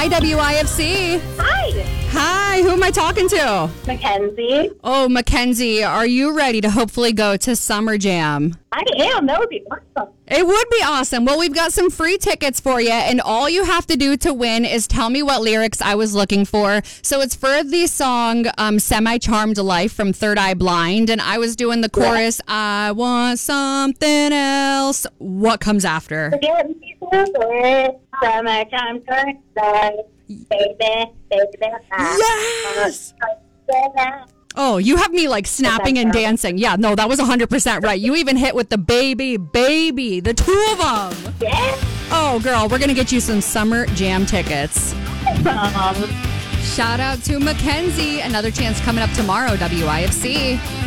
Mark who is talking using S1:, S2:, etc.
S1: Hi, WIFC.
S2: Hi,
S1: Hi, who am I talking to?
S2: Mackenzie.
S1: Oh, Mackenzie, are you ready to hopefully go to Summer Jam?
S2: I am. That would be awesome.
S1: It would be awesome. Well, we've got some free tickets for you, and all you have to do to win is tell me what lyrics I was looking for. So it's for the song Semi-Charmed Life from Third Eye Blind, and I was doing the chorus, I want something else. What comes after?
S2: Forget me for it. Summertime turn baby.
S1: Yes! Oh, you have me like snapping and dancing. Yeah, no, that was 100% right. You even hit with the baby, the two of them.
S2: Yeah.
S1: Oh, girl, we're going to get you some Summer Jam tickets.
S2: Awesome.
S1: Shout out to Mackenzie. Another chance coming up tomorrow, WIFC.